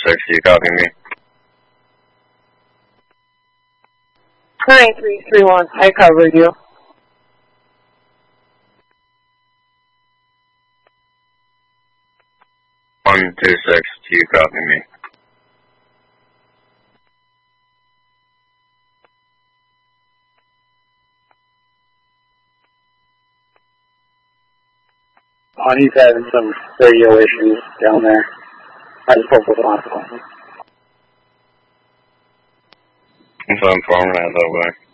do you copy me? 9331, I covered you. 126, do you copy me? He's having some radio issues down there. I spoke with the hospital. So I'm informing that way.